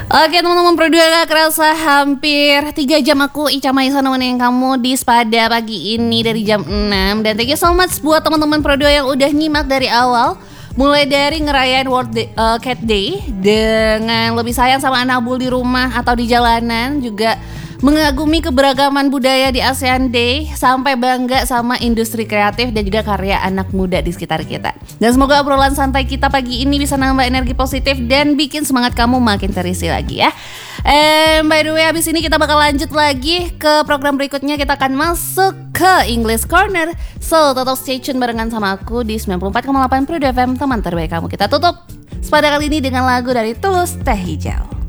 Oke teman-teman, berdua gak kerasa hampir 3 jam aku Ica Maisa nemenin kamu di Spada pagi ini dari jam 6. Dan thank you so much buat teman-teman Pro2 yang udah nyimak dari awal. Mulai dari ngerayain Cat Day dengan lebih sayang sama anak bul di rumah atau di jalanan, juga mengagumi keberagaman budaya di ASEAN Day, sampai bangga sama industri kreatif dan juga karya anak muda di sekitar kita. Dan semoga obrolan santai kita pagi ini bisa nambah energi positif dan bikin semangat kamu makin terisi lagi ya. By the way, abis ini kita bakal lanjut lagi ke program berikutnya. Kita akan masuk ke English Corner. So, tetap stay tune barengan sama aku di 94,8 Pro2 FM, teman terbaik kamu. Kita tutup Spada kali ini dengan lagu dari Tulus, Teh Hijau.